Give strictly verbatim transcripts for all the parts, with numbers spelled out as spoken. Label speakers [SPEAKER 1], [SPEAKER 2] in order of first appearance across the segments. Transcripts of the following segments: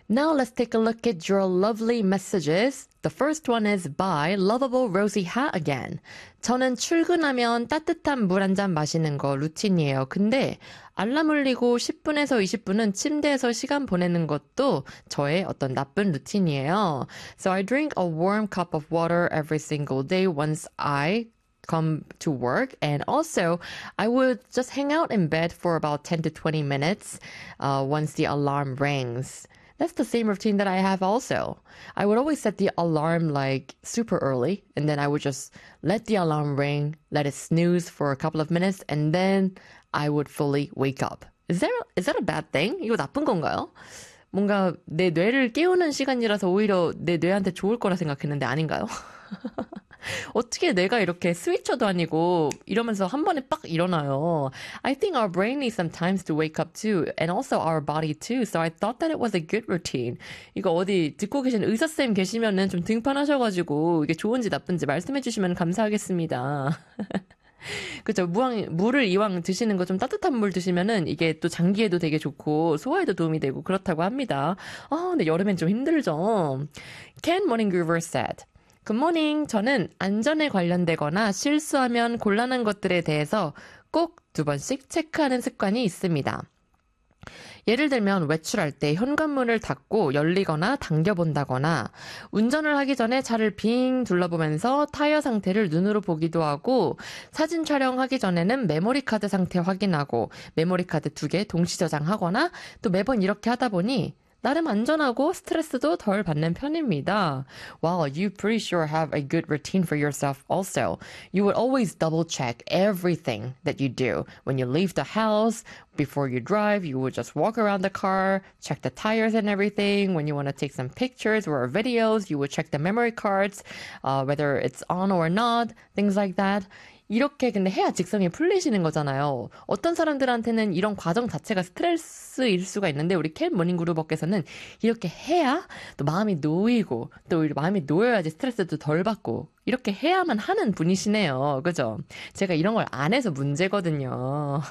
[SPEAKER 1] Now let's take a look at your lovely messages. The first one is by Lovable Rosie Hat again. 저는 출근하면 따뜻한 물 한 잔 마시는 거 루틴이에요. 근데 알람 울리고 십 분에서 이십 분은 침대에서 시간 보내는 것도 저의 어떤 나쁜 루틴이에요. So I drink a warm cup of water every single day once I come to work, and also I would just hang out in bed for about ten to twenty minutes uh, once the alarm rings. That's the same routine that I have also. I would always set the alarm like super early, and then I would just let the alarm ring, let it snooze for a couple of minutes, and then I would fully wake up. Is that, is that a bad thing? 이거 나쁜 건가요? 뭔가 내 뇌를 깨우는 시간이라서 오히려 내 뇌한테 좋을 거라 생각했는데 아닌가요? 어떻게 내가 이렇게 스위처도 아니고 이러면서 한 번에 빡 일어나요. I think our brain needs some time to wake up too, and also our body too. So I thought that it was a good routine. 이거 어디 듣고 계신 의사쌤 계시면은 좀 등판하셔가지고 이게 좋은지 나쁜지 말씀해 주시면 감사하겠습니다. 그죠. 무왕, 물을 이왕 드시는 거 좀 따뜻한 물 드시면은 이게 또 장기에도 되게 좋고 소화에도 도움이 되고 그렇다고 합니다. 아, 근데 여름엔 좀 힘들죠. Ken Morning Groover said, 굿모닝. 저는 안전에 관련되거나 실수하면 곤란한 것들에 대해서 꼭 두 번씩 체크하는 습관이 있습니다. 예를 들면 외출할 때 현관문을 닫고 열리거나 당겨본다거나 운전을 하기 전에 차를 빙 둘러보면서 타이어 상태를 눈으로 보기도 하고 사진 촬영하기 전에는 메모리 카드 상태 확인하고 메모리 카드 두 개 동시 저장하거나 또 매번 이렇게 하다 보니 나름 안전하고 스트레스도 덜 받는 편입니다. Wow, you pretty sure have a good routine for yourself also. You would always double check everything that you do. When you leave the house, before you drive, you would just walk around the car, check the tires and everything. When you want to take some pictures or videos, you would check the memory cards, uh, whether it's on or not, things like that. 이렇게 근데 해야 직성이 풀리시는 거잖아요. 어떤 사람들한테는 이런 과정 자체가 스트레스일 수가 있는데 우리 캔 모닝그루버께서는 이렇게 해야 또 마음이 놓이고 또 마음이 놓여야지 스트레스도 덜 받고 이렇게 해야만 하는 분이시네요. 그죠? 제가 이런 걸 안 해서 문제거든요.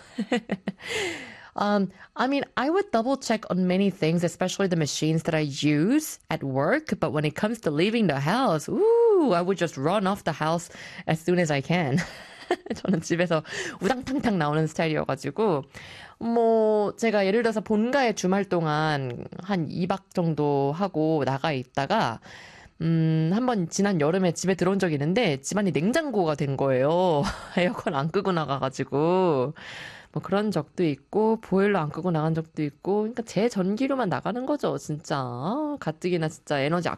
[SPEAKER 1] Um, I mean, I would double check on many things, especially the machines that I use at work. But when it comes to leaving the house, ooh, I would just run off the house as soon as I can. 저는 집에서 우당탕탕 나오는 스타일이어가지고, 뭐, 제가 예를 들어서 본가에 주말 동안 한 이 박 정도 하고 나가 있다가, 음, 한번 지난 여름에 집에 들어온 적이 있는데, 집안이 냉장고가 된 거예요. 에어컨 안 끄고 나가가지고. 뭐 그런 적도 있고 보일러 안 끄고 나간 적도 있고 그러니까 제 전기로만 나가는 거죠 진짜. 가뜩이나 진짜 에너지